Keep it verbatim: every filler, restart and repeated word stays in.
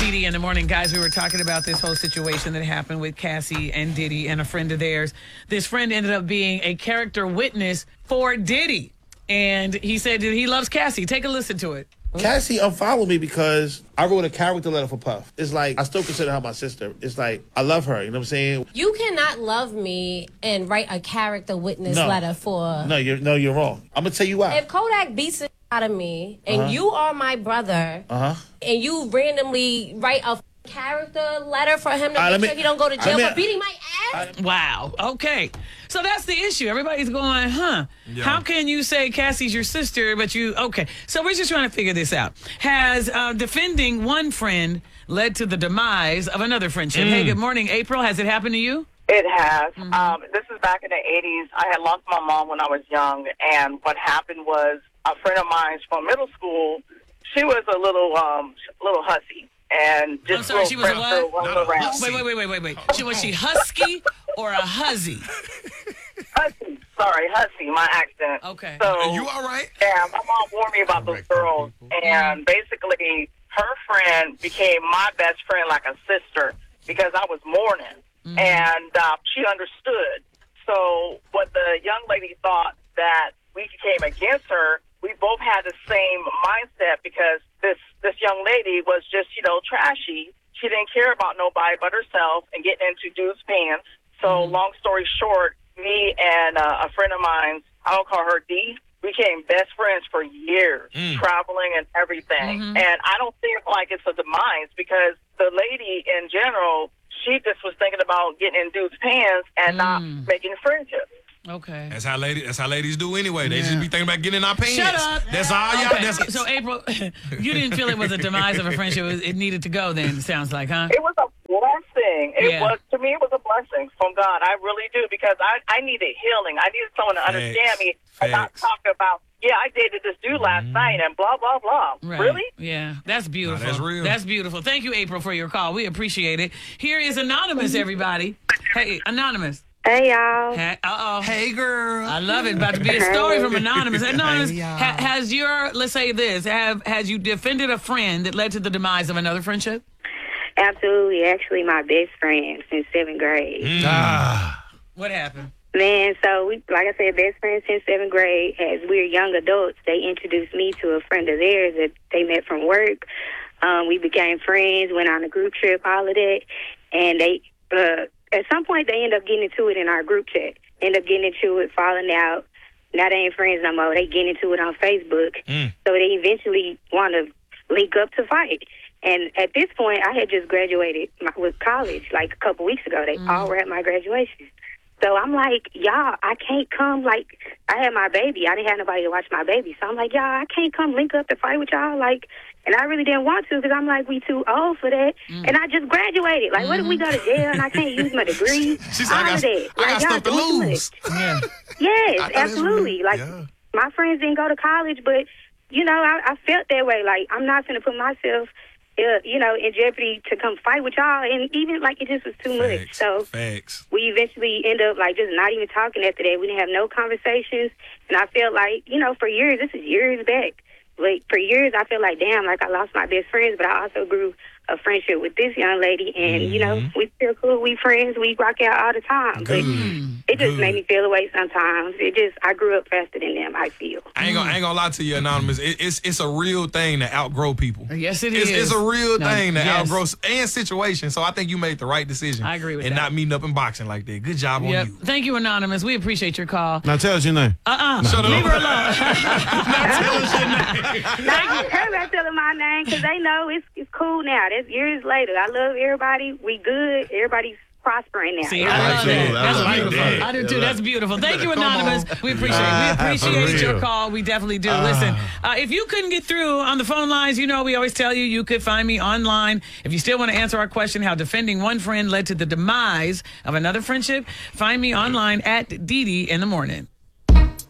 Dee Dee in the morning, guys. We were talking about this whole situation that happened with Cassie and Diddy and a friend of theirs. This friend ended up being a character witness for Diddy. And he said that he loves Cassie. Take a listen to it. Cassie unfollowed me because I wrote a character letter for Puff. It's like, I still consider her my sister. It's like, I love her, you know what I'm saying? You cannot love me and write a character witness no. letter for... No, you're, no, you're wrong. I'm going to tell you why. If Kodak beats it out of me, and uh-huh. you are my brother, uh-huh. and you randomly write a character letter for him to uh, make me, sure he don't go to jail me, for beating my ass? Wow. Okay. So that's the issue. Everybody's going, huh? Yeah. How can you say Cassie's your sister, but you... Okay. So we're just trying to figure this out. Has uh, defending one friend led to the demise of another friendship? Mm. Hey, good morning, April. Has it happened to you? It has. Mm-hmm. Um, this is back in the eighties. I had lost my mom when I was young, and what happened was a friend of mine from middle school, she was a little, um, little hussy. And just I'm sorry, she was a what? Around. Wait, wait, wait, wait, wait, wait. She, was she husky or a huzzy? Hussy. Sorry, hussy, my accent. Okay. So, Are you all right? Yeah, my mom warned me about those girls. And basically, her friend became my best friend like a sister because I was mourning. Mm-hmm. And uh, she understood. So what the young lady thought that we came against her, we both had the same mindset because this this young lady was just, you know, trashy. She didn't care about nobody but herself and getting into dudes' pants. So mm-hmm. long story short, me and uh, a friend of mine, I don't call her D, we became best friends for years, mm. traveling and everything. Mm-hmm. And I don't think like it's a demise because the lady in general, she just was thinking about getting in dudes' pants and mm. not making friendships. Okay. That's how ladies. That's how ladies do anyway. They yeah. just be thinking about getting in our pants. Shut up. That's all y'all. Okay. That's so April, you didn't feel it was a demise of a friendship. It, was, it needed to go. Then it sounds like, huh? It was a blessing. It yeah. was to me. It was a blessing from God. I really do because I I needed healing. I needed someone to Facts. understand me Facts. and not talk about. Yeah, I dated this dude last mm. night and blah blah blah. Right. Really? Yeah, that's beautiful. No, that's real. That's beautiful. Thank you, April, for your call. We appreciate it. Here is Anonymous, everybody. Hey, Anonymous. Hey, y'all. Hey, uh-oh. Hey, girl. I love it. About to be a story from Anonymous. Anonymous, hey, ha- has your, let's say this, have has you defended a friend that led to the demise of another friendship? Absolutely. Actually, my best friend since seventh grade. Mm. Ah. What happened? Man, so we, like I said, best friends since seventh grade. As we're young adults, they introduced me to a friend of theirs that they met from work. Um, we became friends, went on a group trip, all of that. And they... Uh, At some point, they end up getting into it in our group chat. End up getting into it, falling out. Now they ain't friends no more. They getting into it on Facebook. Mm. So they eventually want to link up to fight. And at this point, I had just graduated my, with college like a couple weeks ago. They mm. all were at my graduation. So I'm like, y'all, I can't come. Like, I had my baby. I didn't have nobody to watch my baby. So I'm like, y'all, I can't come link up to fight with y'all. Like, and I really didn't want to because I'm like, we too old for that. Mm. And I just graduated. Like, mm-hmm. what if we go to jail and I can't use my degree? She's like, I got, that. I like, got stuff to lose. Yeah. Yes, absolutely. Like, yeah. my friends didn't go to college, but, you know, I, I felt that way. Like, I'm not going to put myself... Uh, you know, in jeopardy to come fight with y'all, and even like it just was too Facts. much. So Facts. we eventually end up like just not even talking after that. We didn't have no conversations, and I felt like, you know, for years, this is years back. Like for years, I feel like damn, like I lost my best friends, but I also grew a friendship with this young lady, and mm-hmm. you know, we still cool, we friends, we rock out all the time. Good. But it just Good. made me feel away sometimes. It just I grew up faster than them. I feel. I ain't gonna, I ain't gonna lie to you, Anonymous. It, it's it's a real thing to outgrow people. Yes, it it's, is. It's a real no, thing to yes. outgrow and situation. So I think you made the right decision. I agree with and that. not meeting up in boxing like that. Good job yep. on you. Thank you, Anonymous. We appreciate your call. Now tell us your name. Uh-uh. Shut Leave up. her alone. Tell us your name. Now, I don't care about telling my name because they know it's it's cool now. That's years later. I love everybody. We good. Everybody's prospering now. See, I love that. That's like beautiful. that. I do too. That's beautiful. Thank you, Come Anonymous. on. We appreciate Ah, it. We appreciate for your real. call. We definitely do. Listen, uh, if you couldn't get through on the phone lines, you know we always tell you you could find me online. If you still want to answer our question, how defending one friend led to the demise of another friendship, find me online at Dee Dee in the morning.